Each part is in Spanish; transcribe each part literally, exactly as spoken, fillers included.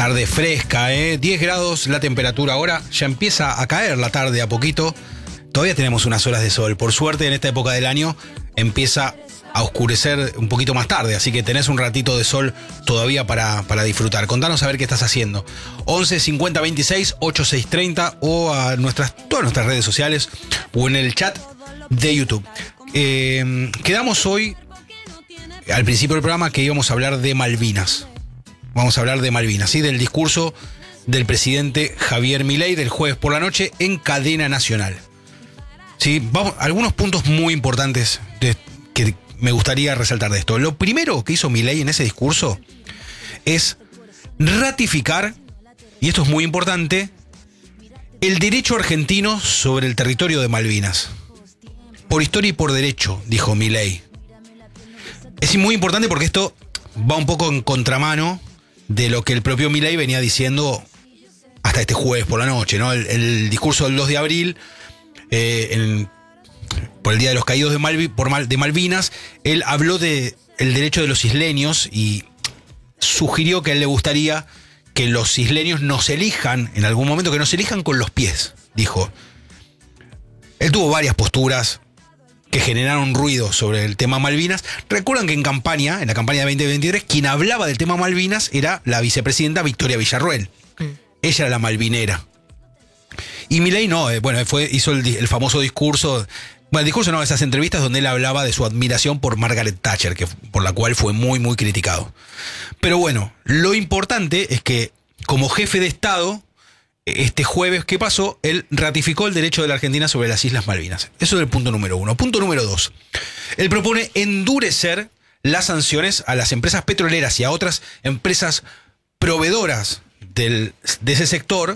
Tarde fresca, ¿eh? diez grados la temperatura ahora, ya empieza a caer la tarde a poquito. Todavía tenemos unas horas de sol. Por suerte, en esta época del año empieza a oscurecer un poquito más tarde, así que tenés un ratito de sol todavía para, para disfrutar. Contanos a ver qué estás haciendo. once cincuenta veintiséis ochenta y seis treinta o a nuestras, todas nuestras redes sociales o en el chat de YouTube. Eh, quedamos hoy, al principio del programa, que íbamos a hablar de Malvinas. Vamos a hablar de Malvinas, ¿sí? Del discurso del presidente Javier Milei del jueves por la noche en cadena nacional. ¿Sí? Vamos, algunos puntos muy importantes de, que me gustaría resaltar de esto. Lo primero que hizo Milei en ese discurso es ratificar, y esto es muy importante, el derecho argentino sobre el territorio de Malvinas. Por historia y por derecho, dijo Milei. Es muy importante porque esto va un poco en contramano de lo que el propio Milei venía diciendo hasta este jueves por la noche, ¿no? El, el discurso del dos de abril, eh, en, por el Día de los Caídos de, Malvi, por Mal, de Malvinas, él habló de el derecho de los isleños y sugirió que a él le gustaría que los isleños nos elijan, en algún momento, que nos elijan con los pies, dijo. Él tuvo varias posturas que generaron ruido sobre el tema Malvinas. Recuerdan que en campaña, en la campaña de veinte veintitrés, quien hablaba del tema Malvinas era la vicepresidenta Victoria Villarruel. Mm. Ella era la malvinera. Y Milei no, eh, bueno, fue, hizo el, el famoso discurso, bueno, el discurso no, esas entrevistas donde él hablaba de su admiración por Margaret Thatcher, que, por la cual fue muy, muy criticado. Pero bueno, lo importante es que como jefe de Estado, este jueves que pasó, él ratificó el derecho de la Argentina sobre las Islas Malvinas. Eso es el punto número uno. Punto número dos. Él propone endurecer las sanciones a las empresas petroleras y a otras empresas proveedoras del, de ese sector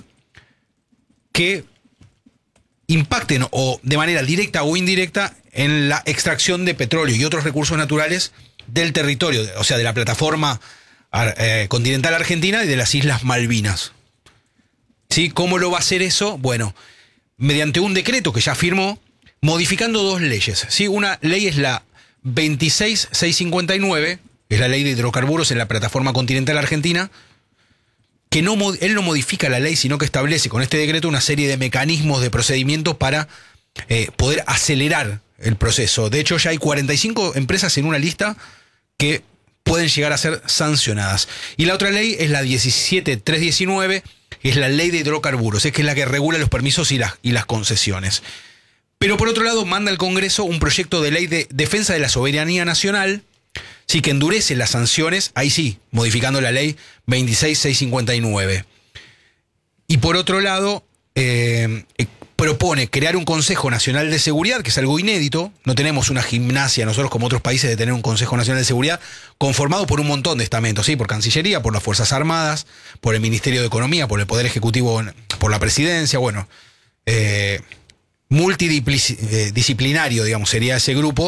que impacten o de manera directa o indirecta en la extracción de petróleo y otros recursos naturales del territorio, o sea, de la plataforma eh, continental argentina y de las Islas Malvinas. ¿Sí? ¿Cómo lo va a hacer eso? Bueno, mediante un decreto que ya firmó, modificando dos leyes. ¿Sí? Una ley es la veintiséis mil seiscientos cincuenta y nueve, es la ley de hidrocarburos en la plataforma continental argentina, que no, él no modifica la ley, sino que establece con este decreto una serie de mecanismos de procedimiento para eh, poder acelerar el proceso. De hecho, ya hay cuarenta y cinco empresas en una lista que pueden llegar a ser sancionadas. Y la otra ley es la diecisiete mil trescientos diecinueve, es la ley de hidrocarburos, es que es la que regula los permisos y las, y las concesiones. Pero por otro lado, manda al Congreso un proyecto de ley de defensa de la soberanía nacional, sí, que endurece las sanciones, ahí sí, modificando la ley veintiséis mil seiscientos cincuenta y nueve. Y por otro lado, eh, propone crear un Consejo Nacional de Seguridad, que es algo inédito. No tenemos una gimnasia nosotros como otros países de tener un Consejo Nacional de Seguridad conformado por un montón de estamentos, ¿sí? Por Cancillería, por las Fuerzas Armadas, por el Ministerio de Economía, por el Poder Ejecutivo, por la Presidencia, bueno, eh, multidisciplinario, digamos, sería ese grupo.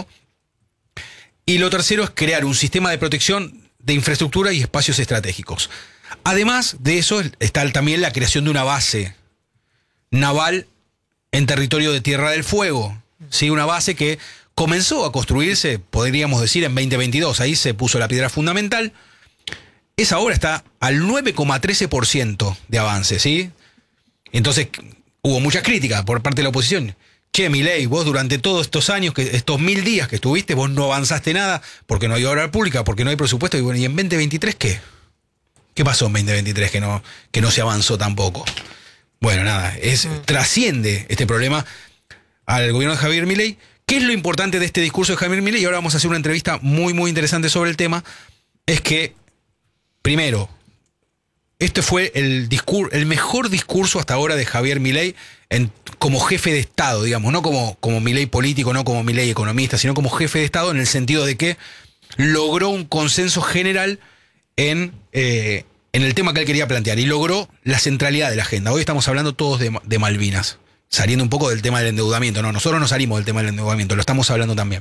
Y lo tercero es crear un sistema de protección de infraestructura y espacios estratégicos. Además de eso, está también la creación de una base naval en territorio de Tierra del Fuego, ¿sí? Una base que comenzó a construirse, podríamos decir, en veinte veintidós. Ahí se puso la piedra fundamental. Esa obra está al nueve coma trece por ciento de avance, ¿sí? Entonces, hubo muchas críticas por parte de la oposición. Che, Milei, vos durante todos estos años, que estos mil días que estuviste, vos no avanzaste nada porque no hay obra pública, porque no hay presupuesto. Y bueno, ¿y en veinte veintitrés qué? ¿Qué pasó en veinte veintitrés que no, que no se avanzó tampoco? Bueno, nada, es, mm. trasciende este problema al gobierno de Javier Milei. ¿Qué es lo importante de este discurso de Javier Milei? Y ahora vamos a hacer una entrevista muy, muy interesante sobre el tema. Es que, primero, este fue el, discur- el mejor discurso hasta ahora de Javier Milei en, como jefe de Estado, digamos, no como, como Milei político, no como Milei economista, sino como jefe de Estado, en el sentido de que logró un consenso general en... Eh, en el tema que él quería plantear, y logró la centralidad de la agenda. Hoy estamos hablando todos de, de Malvinas, saliendo un poco del tema del endeudamiento. No, nosotros no salimos del tema del endeudamiento, lo estamos hablando también.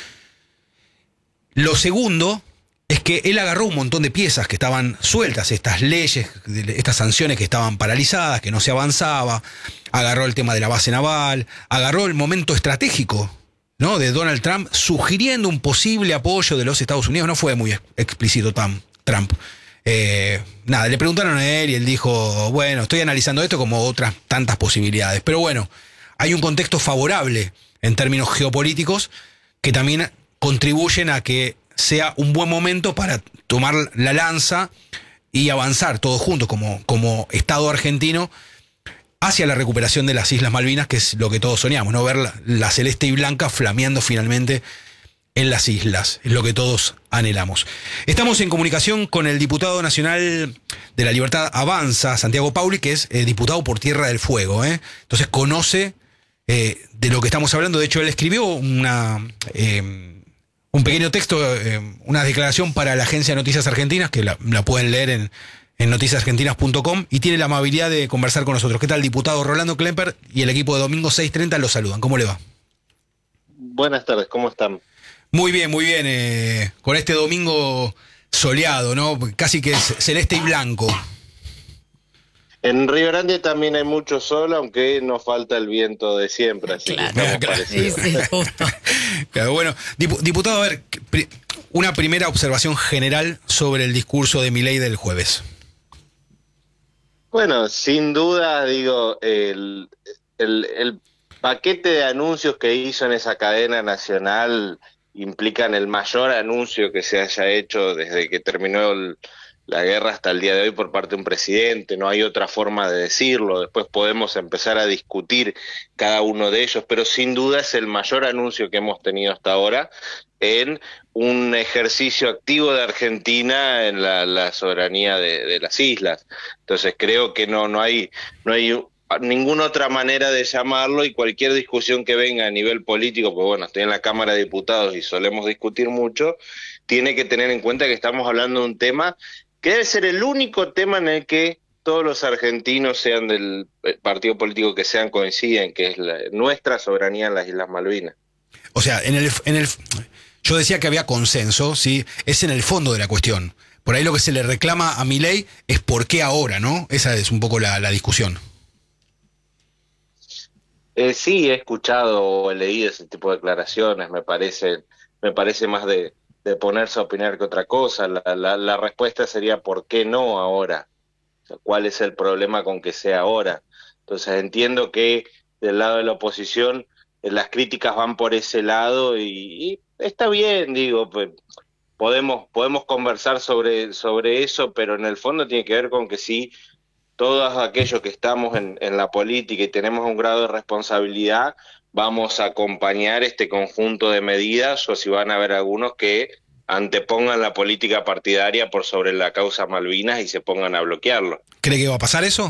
Lo segundo es que él agarró un montón de piezas que estaban sueltas, estas leyes, estas sanciones que estaban paralizadas, que no se avanzaba, agarró el tema de la base naval, agarró el momento estratégico, ¿no?, de Donald Trump sugiriendo un posible apoyo de los Estados Unidos. No fue muy explícito Trump. Eh, nada, le preguntaron a él y él dijo, bueno, estoy analizando esto como otras tantas posibilidades. Pero bueno, hay un contexto favorable en términos geopolíticos que también contribuyen a que sea un buen momento para tomar la lanza y avanzar todos juntos como, como Estado argentino hacia la recuperación de las Islas Malvinas, que es lo que todos soñamos, ¿no? Ver la, la celeste y blanca flameando finalmente en las islas, es lo que todos anhelamos. Estamos en comunicación con el diputado nacional de la Libertad Avanza, Santiago Pauli, que es eh, diputado por Tierra del Fuego, ¿eh? Entonces conoce eh, de lo que estamos hablando. De hecho, él escribió una, eh, un pequeño texto, eh, una declaración para la Agencia de Noticias Argentinas, que la, la pueden leer en, en noticias argentinas punto com, y tiene la amabilidad de conversar con nosotros. ¿Qué tal, diputado? Rolando Klemper y el equipo de Domingo seiscientos treinta los saludan. ¿Cómo le va? Buenas tardes, ¿cómo están? Muy bien, muy bien. Eh, con este domingo soleado, ¿no? Casi que es celeste y blanco. En Río Grande también hay mucho sol, aunque nos falta el viento de siempre, así Claro. que estamos Claro. Sí, parecidos. sí, justo. Claro, bueno, dipu- diputado, a ver, pri- una primera observación general sobre el discurso de Milei del jueves. Bueno, sin duda, digo, el, el, el paquete de anuncios que hizo en esa cadena nacional implican el mayor anuncio que se haya hecho desde que terminó el- la guerra hasta el día de hoy por parte de un presidente. No hay otra forma de decirlo. Después podemos empezar a discutir cada uno de ellos, pero sin duda es el mayor anuncio que hemos tenido hasta ahora en un ejercicio activo de Argentina en la, la soberanía de, de las islas. Entonces creo que no, no hay, no hay ninguna otra manera de llamarlo, y cualquier discusión que venga a nivel político, pues bueno, estoy en la Cámara de Diputados y solemos discutir mucho, tiene que tener en cuenta que estamos hablando de un tema que debe ser el único tema en el que todos los argentinos, sean del partido político que sean, coinciden, que es la, nuestra soberanía en las Islas Malvinas. O sea, en el, en el, yo decía que había consenso, ¿sí? Es en el fondo de la cuestión. Por ahí lo que se le reclama a Milei es por qué ahora, ¿no? Esa es un poco la, la discusión. Eh, sí, he escuchado o he leído ese tipo de declaraciones, me parece, me parece más de, de ponerse a opinar que otra cosa. La, la, la respuesta sería ¿por qué no ahora? O sea, ¿cuál es el problema con que sea ahora? Entonces entiendo que del lado de la oposición eh, las críticas van por ese lado, y, y está bien, digo, pues, podemos, podemos conversar sobre, sobre eso, pero en el fondo tiene que ver con que sí, todos aquellos que estamos en, en la política y tenemos un grado de responsabilidad, vamos a acompañar este conjunto de medidas, o si van a haber algunos que antepongan la política partidaria por sobre la causa Malvinas y se pongan a bloquearlo. ¿Cree que va a pasar eso?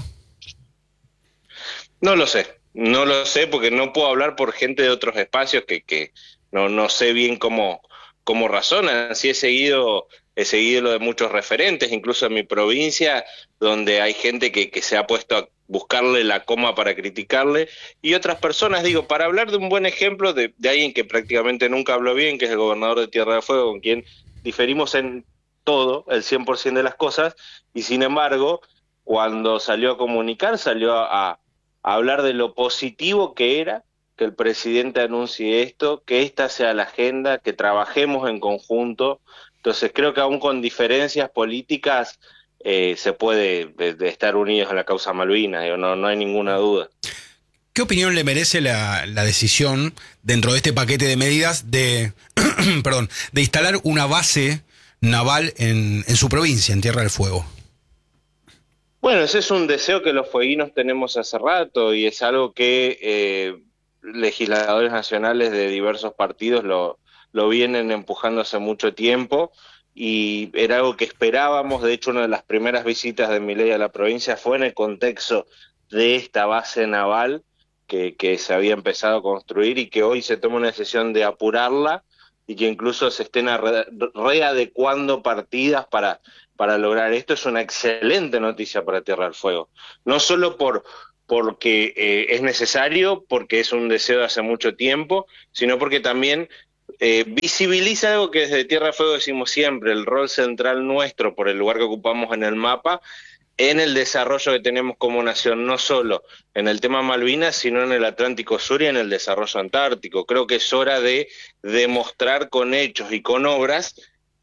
No lo sé, no lo sé porque no puedo hablar por gente de otros espacios que, que no, no sé bien cómo, cómo razonan. Sí he seguido, he seguido lo de muchos referentes, incluso en mi provincia, donde hay gente que, que se ha puesto a buscarle la coma para criticarle, y otras personas, digo, para hablar de un buen ejemplo de, de alguien que prácticamente nunca habló bien, que es el gobernador de Tierra del Fuego, con quien diferimos en todo, el cien por ciento de las cosas, y sin embargo, cuando salió a comunicar, salió a, a hablar de lo positivo que era que el presidente anuncie esto, que esta sea la agenda, que trabajemos en conjunto. Entonces creo que aún con diferencias políticas eh, se puede de, de estar unidos en la causa Malvinas, digo, no, no hay ninguna duda. ¿Qué opinión le merece la, la decisión dentro de este paquete de medidas de, perdón, de instalar una base naval en, en su provincia, en Tierra del Fuego? Bueno, ese es un deseo que los fueguinos tenemos hace rato, y es algo que eh, legisladores nacionales de diversos partidos lo, lo vienen empujando hace mucho tiempo, y era algo que esperábamos. De hecho, una de las primeras visitas de Milei a la provincia fue en el contexto de esta base naval que, que se había empezado a construir, y que hoy se toma una decisión de apurarla, y que incluso se estén re, readecuando partidas para, para lograr esto. Es una excelente noticia para Tierra del Fuego, no solo por porque eh, es necesario, porque es un deseo de hace mucho tiempo, sino porque también eh, visibiliza algo que desde Tierra del Fuego decimos siempre: el rol central nuestro por el lugar que ocupamos en el mapa, en el desarrollo que tenemos como nación, no solo en el tema Malvinas, sino en el Atlántico Sur y en el desarrollo antártico. Creo que es hora de demostrar con hechos y con obras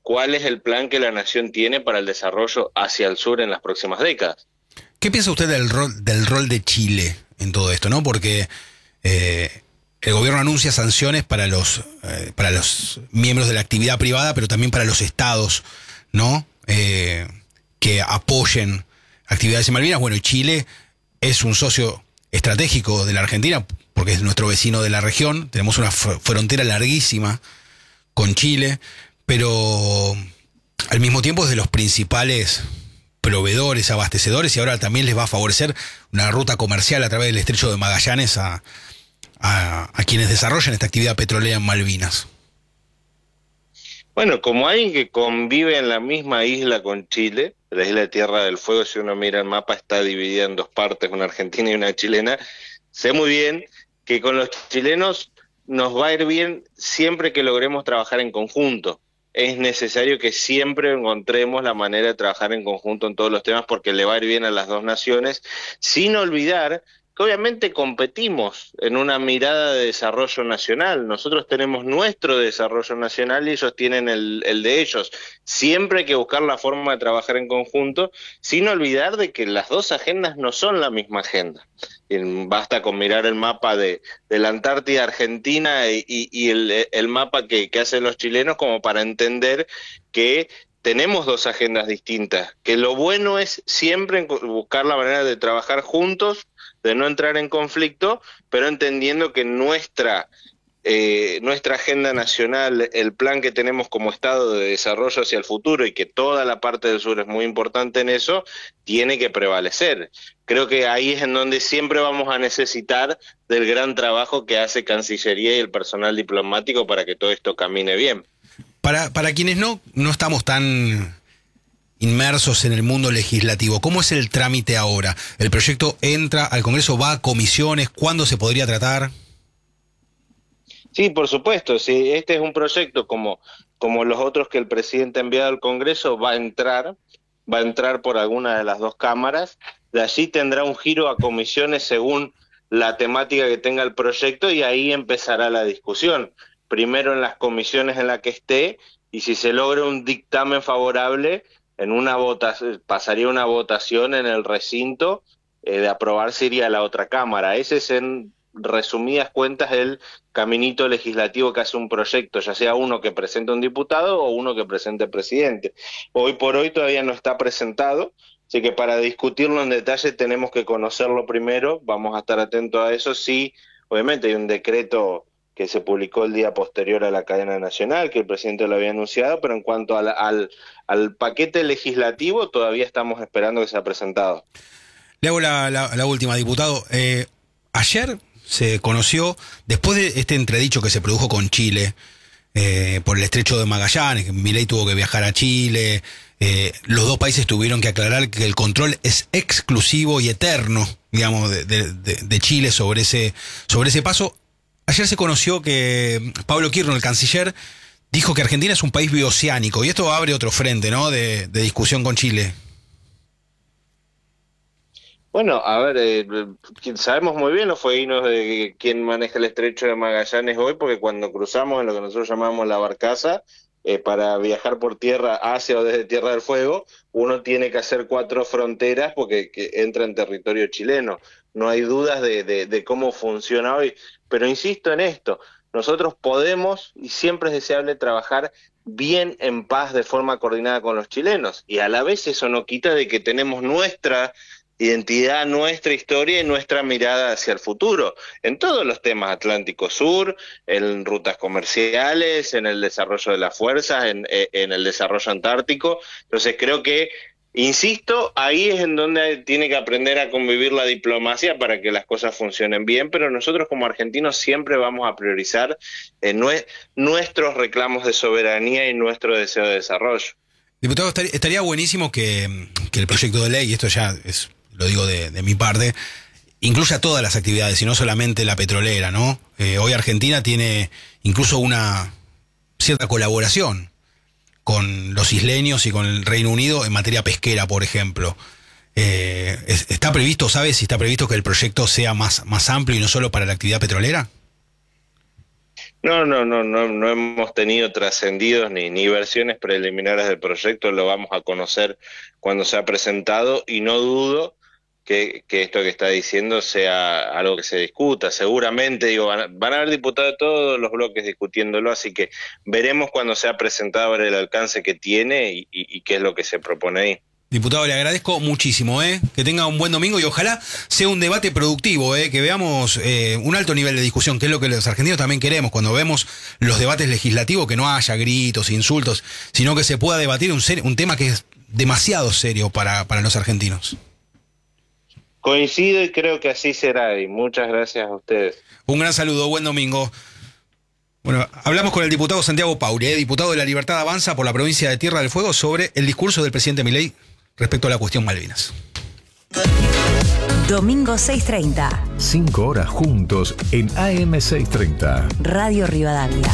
cuál es el plan que la nación tiene para el desarrollo hacia el sur en las próximas décadas. ¿Qué piensa usted del rol, del rol de Chile en todo esto, no? Porque eh, el gobierno anuncia sanciones para los, eh, para los miembros de la actividad privada, pero también para los estados, ¿no? Eh, que apoyen actividades en Malvinas. Bueno, y Chile es un socio estratégico de la Argentina, porque es nuestro vecino de la región. Tenemos una fr- frontera larguísima con Chile, pero al mismo tiempo es de los principales proveedores, abastecedores, y ahora también les va a favorecer una ruta comercial a través del estrecho de Magallanes a, a, a quienes desarrollan esta actividad petrolera en Malvinas. Bueno, como alguien que convive en la misma isla con Chile, la isla de Tierra del Fuego, si uno mira el mapa, está dividida en dos partes, una argentina y una chilena, sé muy bien que con los chilenos nos va a ir bien siempre que logremos trabajar en conjunto. Es necesario que siempre encontremos la manera de trabajar en conjunto en todos los temas porque le va a ir bien a las dos naciones, sin olvidar que obviamente competimos en una mirada de desarrollo nacional. Nosotros tenemos nuestro desarrollo nacional y ellos tienen el, el de ellos. Siempre hay que buscar la forma de trabajar en conjunto, sin olvidar de que las dos agendas no son la misma agenda. Y basta con mirar el mapa de, de la Antártida Argentina y, y, y el, el mapa que, que hacen los chilenos como para entender que tenemos dos agendas distintas, que lo bueno es siempre buscar la manera de trabajar juntos, de no entrar en conflicto, pero entendiendo que nuestra, eh, nuestra agenda nacional, el plan que tenemos como Estado de desarrollo hacia el futuro y que toda la parte del sur es muy importante en eso, tiene que prevalecer. Creo que ahí es en donde siempre vamos a necesitar del gran trabajo que hace Cancillería y el personal diplomático para que todo esto camine bien. Para, para quienes no, no estamos tan inmersos en el mundo legislativo, ¿cómo es el trámite ahora? ¿El proyecto entra al Congreso, va a comisiones? ¿Cuándo se podría tratar? Sí, por supuesto. Sí, este es un proyecto como, como los otros que el presidente ha enviado al Congreso, va a entrar, va a entrar por alguna de las dos cámaras. De allí tendrá un giro a comisiones según la temática que tenga el proyecto y ahí empezará la discusión. Primero en las comisiones en la que esté y si se logra un dictamen favorable, en una votación, pasaría una votación en el recinto eh, de aprobarse iría a la otra cámara. Ese es, en resumidas cuentas, el caminito legislativo que hace un proyecto, ya sea uno que presente un diputado o uno que presente el presidente. Hoy por hoy todavía no está presentado, así que para discutirlo en detalle tenemos que conocerlo primero, vamos a estar atentos a eso. Sí, obviamente hay un decreto que se publicó el día posterior a la cadena nacional, que el presidente lo había anunciado, pero en cuanto al, al, al paquete legislativo todavía estamos esperando que sea presentado. Le hago la, la, la última, diputado. Eh, ayer se conoció, después de este entredicho que se produjo con Chile, eh, por el estrecho de Magallanes, que Milei tuvo que viajar a Chile, eh, los dos países tuvieron que aclarar que el control es exclusivo y eterno, digamos, de, de, de, de Chile sobre ese, sobre ese paso. Ayer se conoció que Pablo Kirchner, el canciller, dijo que Argentina es un país bioceánico, y esto abre otro frente, ¿no?, de, de discusión con Chile. Bueno, a ver, eh, sabemos muy bien los fueguinos de quién maneja el estrecho de Magallanes hoy, porque cuando cruzamos en lo que nosotros llamamos la barcaza, eh, para viajar por tierra hacia o desde Tierra del Fuego, uno tiene que hacer cuatro fronteras porque que entra en territorio chileno. No hay dudas de, de, de cómo funciona hoy, pero insisto en esto, nosotros podemos y siempre es deseable trabajar bien en paz de forma coordinada con los chilenos, y a la vez eso no quita de que tenemos nuestra identidad, nuestra historia y nuestra mirada hacia el futuro, en todos los temas Atlántico Sur, en rutas comerciales, en el desarrollo de las fuerzas, en, en el desarrollo antártico. Entonces creo que, insisto, ahí es en donde tiene que aprender a convivir la diplomacia para que las cosas funcionen bien, pero nosotros como argentinos siempre vamos a priorizar eh, nue- nuestros reclamos de soberanía y nuestro deseo de desarrollo. Diputado, estaría, estaría buenísimo que, que el proyecto de ley, y esto ya es, lo digo de, de mi parte, incluya todas las actividades y no solamente la petrolera, ¿no? Eh, hoy Argentina tiene incluso una cierta colaboración con los isleños y con el Reino Unido en materia pesquera, por ejemplo. Eh, ¿Está previsto, sabes si está previsto que el proyecto sea más, más amplio y no solo para la actividad petrolera? No, no, no, no, no hemos tenido trascendidos ni, ni versiones preliminares del proyecto, lo vamos a conocer cuando sea presentado y no dudo que, que esto que está diciendo sea algo que se discuta. Seguramente, digo, van, van a haber diputados de todos los bloques discutiéndolo, así que veremos cuando sea presentado ver el alcance que tiene y, y, y qué es lo que se propone ahí. Diputado, le agradezco muchísimo, ¿eh? Que tenga un buen domingo y ojalá sea un debate productivo, ¿eh? Que veamos eh, un alto nivel de discusión, que es lo que los argentinos también queremos cuando vemos los debates legislativos, que no haya gritos, insultos, sino que se pueda debatir un, ser, un tema que es demasiado serio para, para los argentinos. Coincido y creo que así será, y muchas gracias a ustedes. Un gran saludo, buen domingo. Bueno, hablamos con el diputado Santiago Pauri, ¿eh? Diputado de La Libertad Avanza por la provincia de Tierra del Fuego, sobre el discurso del presidente Milei respecto a la cuestión Malvinas. Domingo seis treinta. Cinco horas juntos en A M seiscientos treinta. Radio Rivadavia.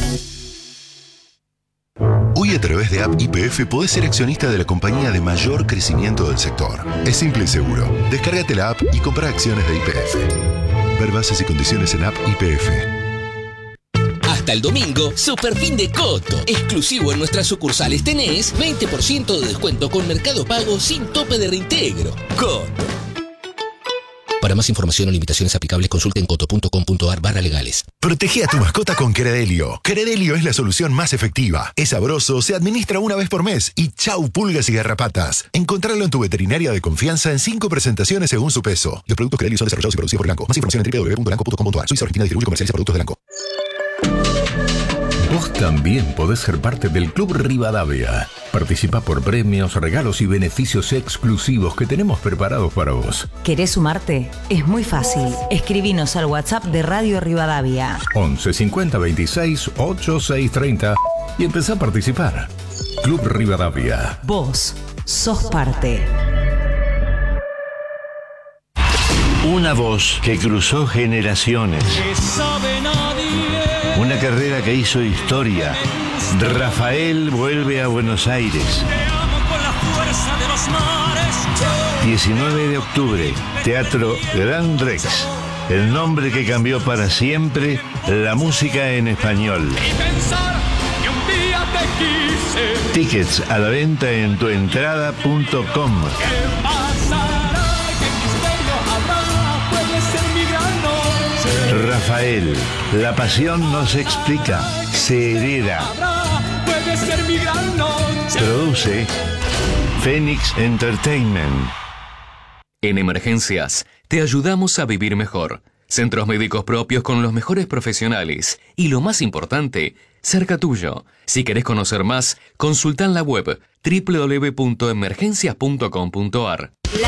Hoy a través de App Y P F podés ser accionista de la compañía de mayor crecimiento del sector. Es simple y seguro. Descárgate la app y compra acciones de Y P F. Ver bases y condiciones en App Y P F. Hasta el domingo, super fin de Coto. Exclusivo en nuestras sucursales tenés veinte por ciento de descuento con Mercado Pago sin tope de reintegro. Coto. Para más información o limitaciones aplicables, consulte en coto punto com punto ar barra legales. Protege a tu mascota con Credelio. Credelio es la solución más efectiva. Es sabroso, se administra una vez por mes y chau pulgas y garrapatas. Encontralo en tu veterinaria de confianza en cinco presentaciones según su peso. Los productos Credelio son desarrollados y producidos por Elanco. Más información en doble u doble u doble u punto elanco punto com punto ar. Suiza Argentina distribuye y comercializa productos de Elanco. Vos también podés ser parte del Club Rivadavia. Participa por premios, regalos y beneficios exclusivos que tenemos preparados para vos. ¿Querés sumarte? Es muy fácil. Escribinos al WhatsApp de Radio Rivadavia. once cincuenta veintiséis ochenta y seis treinta y empezá a participar. Club Rivadavia. Vos sos parte. Una voz que cruzó generaciones. Una carrera que hizo historia. Rafael vuelve a Buenos Aires. diecinueve de octubre, Teatro Gran Rex. El nombre que cambió para siempre la música en español. Tickets a la venta en tuentrada punto com. Rafael, la pasión no se explica, se hereda. Produce Phoenix Entertainment. En emergencias, te ayudamos a vivir mejor. Centros médicos propios con los mejores profesionales. Y lo más importante, cerca tuyo. Si querés conocer más, consulta en la web doble u doble u doble u punto emergencias punto com punto ar.